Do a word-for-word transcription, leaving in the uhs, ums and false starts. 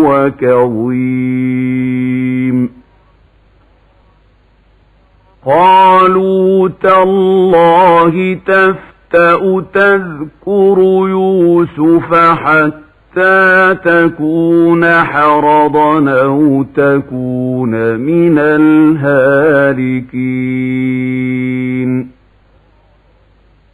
وكظيم قالوا تالله تفتأ تذكر يوسف حتى تكون حرضا أو تكون من الهالكين